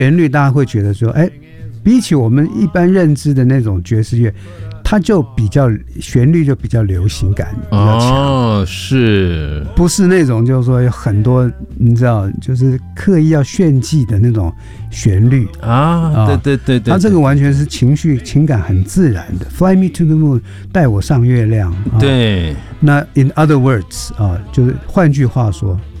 旋律大家会觉得说，比起我们一般认知的那种爵士乐，它就比较旋律就比较流行感比较强， 是不是那种就是说有很多你知道就是刻意要炫技的那种旋律啊？对， 它这个完全是情感很自然的。Fly me to the moon， 带我上月亮。 对， 那 in other words 就是换句话说。